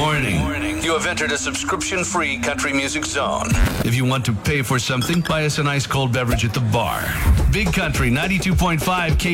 Warning. You have entered a subscription-free country music zone. If you want to pay for something, buy us an ice-cold beverage at the bar. Big Country 92.5 K